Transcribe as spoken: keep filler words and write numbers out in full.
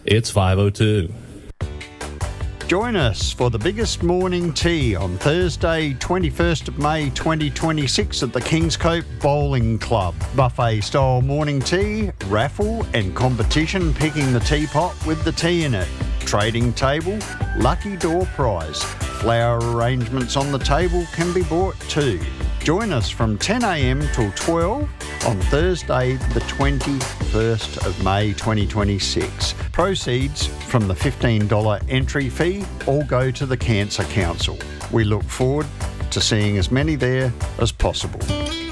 It's five oh two. Join us for the biggest morning tea on Thursday, twenty-first of May twenty twenty-six at the Kingscote Bowling Club. Buffet-style morning tea, raffle and competition picking the teapot with the tea in it. Trading table, lucky door prize. Flower arrangements on the table can be bought too. Join us from ten a m till twelve on Thursday the twenty-first of May twenty twenty-six. Proceeds from the fifteen dollars entry fee all go to the Cancer Council. We look forward to seeing as many there as possible.